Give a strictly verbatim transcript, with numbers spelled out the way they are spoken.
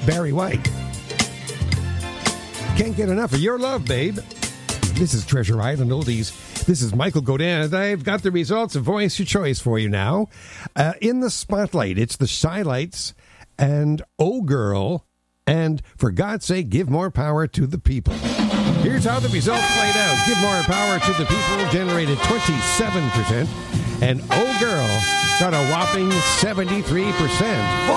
Barry White. Can't get enough of your love, babe. This is Treasure Island Oldies. This is Michael Godin, and I've got the results of Voice Your Choice for you now. Uh, in the spotlight, it's the Shy-Lights and Oh Girl, and For God's Sake, Give More Power to the People. Here's how the results played out. Give More Power to the People generated twenty-seven percent, and Oh Girl got a whopping seventy-three percent.